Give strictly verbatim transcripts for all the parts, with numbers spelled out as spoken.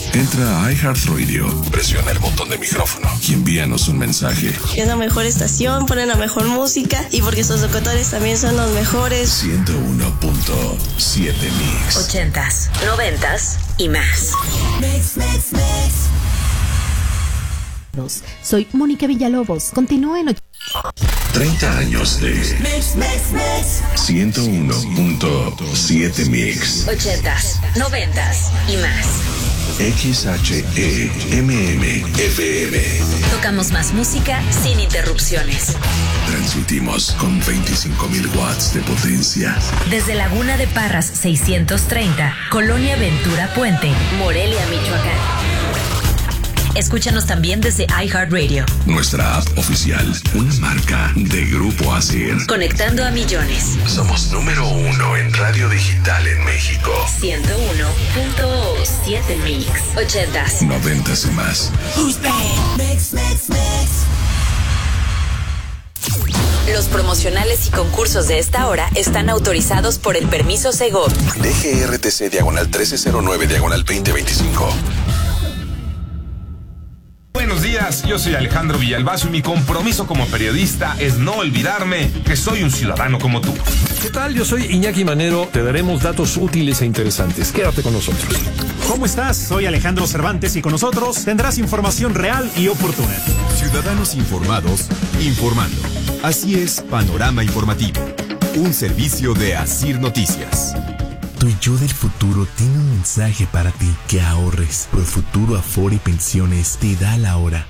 Entra a iHeartRadio, presiona el botón de micrófono y envíanos un mensaje. Es la mejor estación, ponen la mejor música y porque sus locutores también son los mejores. ciento uno punto siete Mix. Ochentas, noventas y más. Mix, mix, mix. Soy Mónica Villalobos. Continúa en treinta años de Mix, mix, mix. ciento uno punto siete Mix. Ochentas, noventas y más. X H E M M F M. Tocamos más música sin interrupciones. Transmitimos con veinticinco mil watts de potencia. Desde Laguna de Parras seiscientos treinta, Colonia Ventura Puente, Morelia, Michoacán. Escúchanos también desde iHeartRadio. Nuestra app oficial, una marca de Grupo Asir. Conectando a millones. Somos número uno en radio digital en México. ciento uno punto siete Mix. Ochentas. Noventas y más. Who's that? Mix, mix, mix. Los promocionales y concursos de esta hora están autorizados por el permiso Segov. D G R T C diagonal trece cero nueve diagonal veinte veinticinco. Buenos días, yo soy Alejandro Villalbazo y mi compromiso como periodista es no olvidarme que soy un ciudadano como tú. ¿Qué tal? Yo soy Iñaki Manero. Te daremos datos útiles e interesantes. Quédate con nosotros. ¿Cómo estás? Soy Alejandro Cervantes y con nosotros tendrás información real y oportuna. Ciudadanos informados, informando. Así es, Panorama Informativo, un servicio de Asir Noticias. Tu yo del futuro tiene un mensaje para ti, que ahorres. Profuturo Afore y Pensiones te da la hora.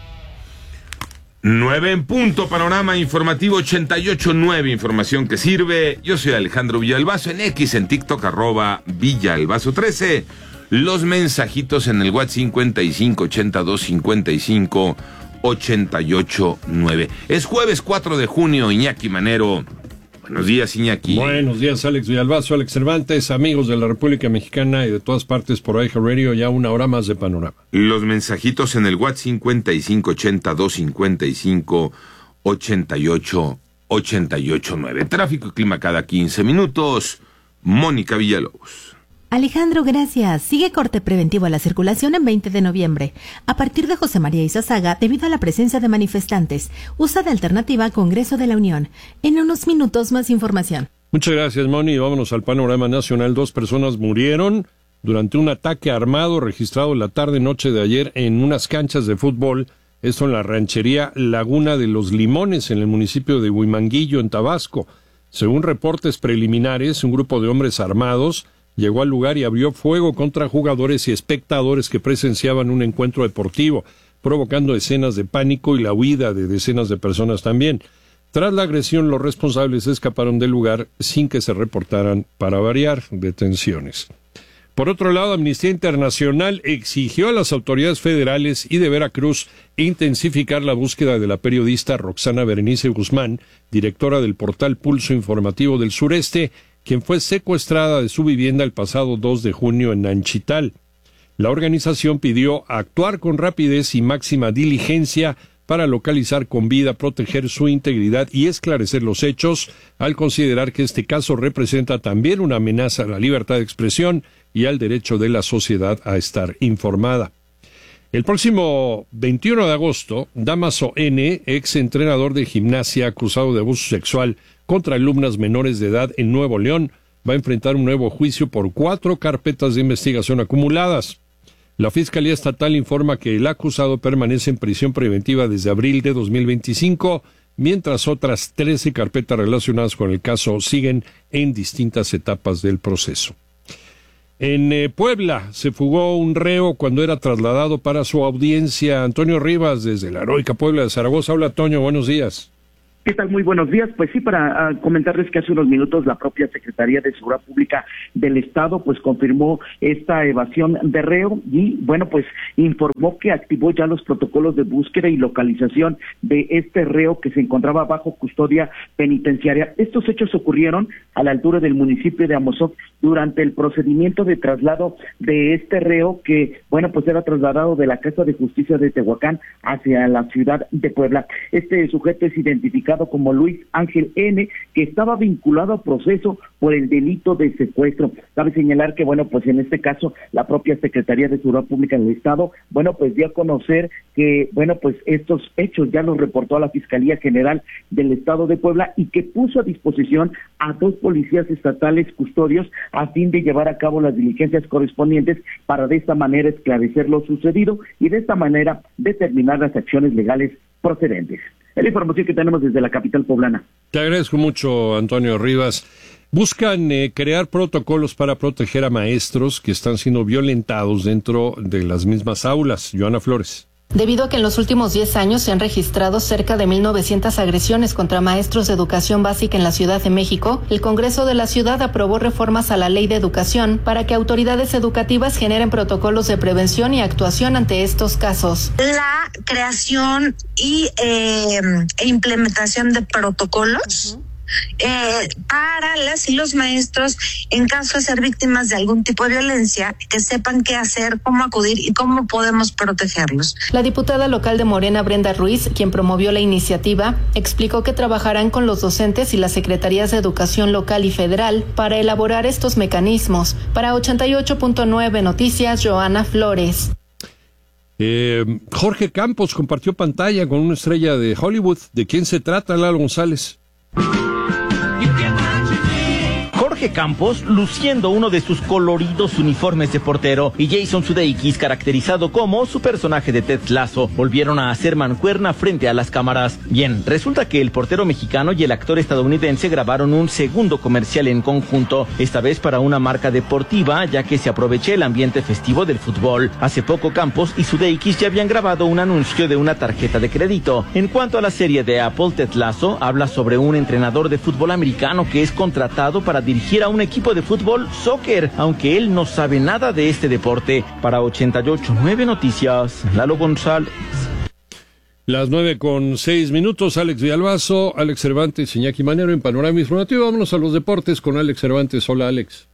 nueve en punto, Panorama Informativo ochenta y ocho punto nueve, información que sirve. Yo soy Alejandro Villalbazo, en X, en TikTok, arroba Villalbazo trece. Los mensajitos en el WhatsApp cincuenta y cinco ochenta y dos cincuenta y cinco ochenta y ocho nueve. Es jueves cuatro de junio, Iñaki Manero. Buenos días, Iñaki. Buenos días, Alex Villalbazo, Alex Cervantes, amigos de la República Mexicana y de todas partes por iHeartRadio, ya una hora más de Panorama. Los mensajitos en el WhatsApp cincuenta y cinco ochenta y dos cincuenta y cinco ochenta y ocho ochenta y ocho nueve. Tráfico y clima cada quince minutos. Mónica Villalobos. Alejandro, gracias. Sigue corte preventivo a la circulación en veinte de noviembre. A partir de José María Izazaga, debido a la presencia de manifestantes. Usa de alternativa Congreso de la Unión. En unos minutos más información. Muchas gracias, Moni. Vámonos al panorama nacional. Dos personas murieron durante un ataque armado registrado la tarde-noche de ayer en unas canchas de fútbol. Esto en la ranchería Laguna de los Limones, en el municipio de Huimanguillo, en Tabasco. Según reportes preliminares, un grupo de hombres armados llegó al lugar y abrió fuego contra jugadores y espectadores que presenciaban un encuentro deportivo, provocando escenas de pánico y la huida de decenas de personas también. Tras la agresión, los responsables escaparon del lugar sin que se reportaran, para variar, detenciones. Por otro lado, Amnistía Internacional exigió a las autoridades federales y de Veracruz intensificar la búsqueda de la periodista Roxana Berenice Guzmán, directora del portal Pulso Informativo del Sureste, quien fue secuestrada de su vivienda el pasado dos de junio en Nanchital. La organización pidió actuar con rapidez y máxima diligencia para localizar con vida, proteger su integridad y esclarecer los hechos, al considerar que este caso representa también una amenaza a la libertad de expresión y al derecho de la sociedad a estar informada. El próximo veintiuno de agosto, Damaso N., ex entrenador de gimnasia acusado de abuso sexual contra alumnas menores de edad en Nuevo León, va a enfrentar un nuevo juicio por cuatro carpetas de investigación acumuladas. La Fiscalía Estatal informa que el acusado permanece en prisión preventiva desde abril de dos mil veinticinco, mientras otras trece carpetas relacionadas con el caso siguen en distintas etapas del proceso. En eh, Puebla se fugó un reo cuando era trasladado para su audiencia. Antonio Rivas, desde la heroica Puebla de Zaragoza. Hola, Toño, buenos días. ¿Qué tal? Muy buenos días. Pues sí, para uh, comentarles que hace unos minutos la propia Secretaría de Seguridad Pública del Estado pues confirmó esta evasión de reo y, bueno, pues informó que activó ya los protocolos de búsqueda y localización de este reo que se encontraba bajo custodia penitenciaria. Estos hechos ocurrieron a la altura del municipio de Amozoc durante el procedimiento de traslado de este reo que, bueno, pues era trasladado de la Casa de Justicia de Tehuacán hacia la ciudad de Puebla. Este sujeto es identificado identificado como Luis Ángel N., que estaba vinculado a proceso por el delito de secuestro. Cabe señalar que, bueno, pues en este caso, la propia Secretaría de Seguridad Pública del Estado, bueno, pues dio a conocer que, bueno, pues estos hechos ya los reportó a la Fiscalía General del Estado de Puebla y que puso a disposición a dos policías estatales custodios a fin de llevar a cabo las diligencias correspondientes para de esta manera esclarecer lo sucedido y de esta manera determinar las acciones legales procedentes. Es la información que tenemos desde la capital poblana. Te agradezco mucho, Antonio Rivas. Buscan eh, crear protocolos para proteger a maestros que están siendo violentados dentro de las mismas aulas. Joana Flores. Debido a que en los últimos diez años se han registrado cerca de mil novecientas agresiones contra maestros de educación básica en la Ciudad de México, el Congreso de la Ciudad aprobó reformas a la Ley de Educación para que autoridades educativas generen protocolos de prevención y actuación ante estos casos. La creación y eh, implementación de protocolos uh-huh. Eh, para las y los maestros en caso de ser víctimas de algún tipo de violencia, que sepan qué hacer, cómo acudir y cómo podemos protegerlos. La diputada local de Morena, Brenda Ruiz, quien promovió la iniciativa, explicó que trabajarán con los docentes y las secretarías de educación local y federal para elaborar estos mecanismos. Para ochenta y ocho punto nueve Noticias, Joana Flores. Eh, Jorge Campos compartió pantalla con una estrella de Hollywood. ¿De quién se trata, Lalo González? Jorge Campos luciendo uno de sus coloridos uniformes de portero y Jason Sudeikis caracterizado como su personaje de Ted Lasso volvieron a hacer mancuerna frente a las cámaras. Bien, resulta que el portero mexicano y el actor estadounidense grabaron un segundo comercial en conjunto, esta vez para una marca deportiva, ya que se aproveché el ambiente festivo del fútbol. Hace poco Campos y Sudeikis ya habían grabado un anuncio de una tarjeta de crédito. En cuanto a la serie de Apple, Ted Lasso habla sobre un entrenador de fútbol americano que es contratado para dirigir a un equipo de fútbol soccer, aunque él no sabe nada de este deporte. Para ochenta y ocho punto nueve Noticias, Lalo González. Las nueve con seis minutos, Alex Villalbazo, Alex Cervantes, Iñaki Manero en Panorama Informativo. Vámonos a los deportes con Alex Cervantes. Hola, Alex.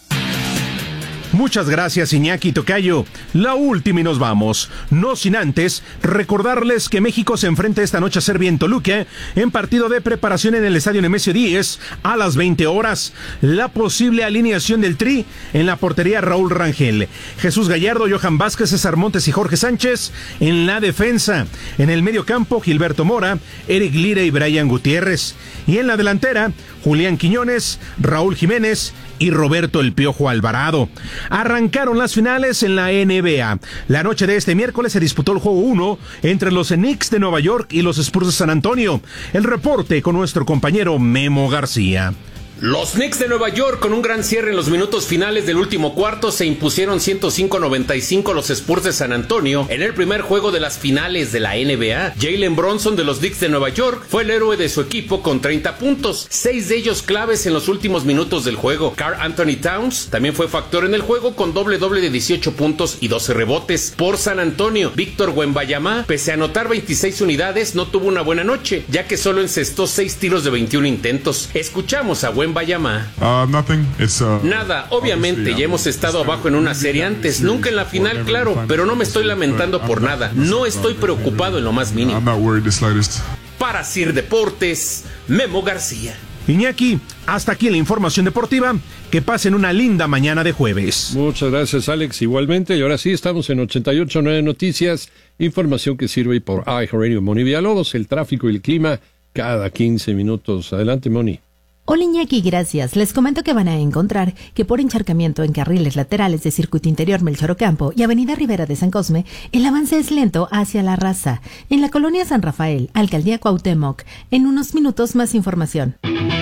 Muchas gracias, Iñaki Tocayo. La última y nos vamos. No sin antes recordarles que México se enfrenta esta noche a Serbia en Toluca en partido de preparación en el Estadio Nemesio Díez a las veinte horas. La posible alineación del Tri: en la portería Raúl Rangel, Jesús Gallardo, Johan Vázquez, César Montes y Jorge Sánchez. En la defensa, en el medio campo, Gilberto Mora, Eric Lira y Brian Gutiérrez. Y en la delantera, Julián Quiñones, Raúl Jiménez y Roberto El Piojo Alvarado. Arrancaron las finales en la N B A. La noche de este miércoles se disputó el juego uno entre los Knicks de Nueva York y los Spurs de San Antonio. El reporte con nuestro compañero Memo García. Los Knicks de Nueva York, con un gran cierre en los minutos finales del último cuarto, se impusieron ciento cinco a noventa y cinco a los Spurs de San Antonio en el primer juego de las finales de la N B A. Jalen Bronson de los Knicks de Nueva York fue el héroe de su equipo con treinta puntos, seis de ellos claves en los últimos minutos del juego. Karl Anthony Towns también fue factor en el juego con doble doble de dieciocho puntos y doce rebotes. Por San Antonio, Víctor Wembanyama, pese a anotar veintiséis unidades, no tuvo una buena noche, ya que solo encestó seis tiros de veintiún intentos. Escuchamos a Wembanyama. Uh, nothing. It's, uh, Nada, obviamente ya hemos estado abajo en una serie antes, nunca en la final, claro, pero no me estoy lamentando por nada, no estoy preocupado en lo más mínimo. Para Sir Deportes, Memo García. Iñaki, hasta aquí la información deportiva. Que pasen una linda mañana de jueves. Muchas gracias, Alex. Igualmente, y ahora sí, estamos en ochenta y ocho punto nueve Noticias, información que sirve por iHeartRadio. Moni Villalobos, el tráfico y el clima cada quince minutos. Adelante, Moni. Hola, Iñaki, gracias. Les comento que van a encontrar que por encharcamiento en carriles laterales de Circuito Interior Melchor Ocampo y Avenida Rivera de San Cosme, el avance es lento hacia La Raza. En la colonia San Rafael, Alcaldía Cuauhtémoc. En unos minutos más información.